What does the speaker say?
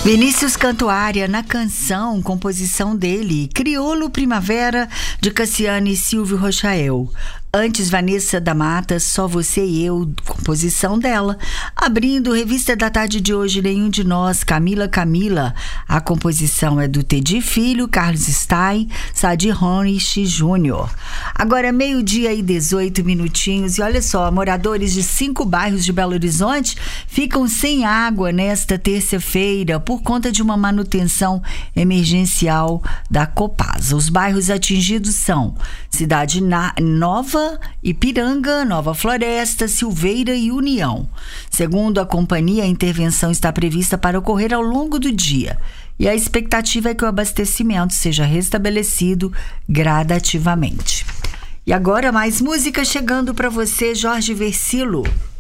Vinícius Cantuária na canção, composição dele, Crioulo Primavera, de Cassiane e Silvio Rochael. Antes, Vanessa da Mata, Só Você e Eu, composição dela. Abrindo, Revista da Tarde de hoje, Nenhum de Nós, Camila. A composição é do Teddy Filho, Carlos Stein, Sadi Hornish Júnior. Agora, 12:18 e 18 minutinhos. E olha só, moradores de 5 bairros de Belo Horizonte ficam sem água nesta terça-feira por conta de uma manutenção emergencial da Copasa. Os bairros atingidos são Cidade Nova, Ipiranga, Nova Floresta, Silveira e União. Segundo a companhia, a intervenção está prevista para ocorrer ao longo do dia e a expectativa é que o abastecimento seja restabelecido gradativamente. E agora mais música chegando para você, Jorge Versilo.